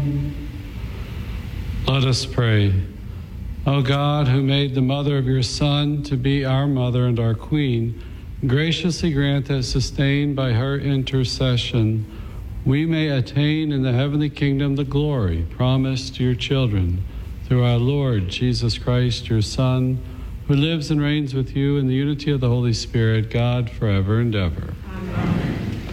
Let us pray. O God, who made the mother of your Son to be our mother and our Queen, graciously grant that, sustained by her intercession, we may attain in the heavenly kingdom the glory promised to your children, through our Lord Jesus Christ, your Son, who lives and reigns with you in the unity of the Holy Spirit, God, forever and ever.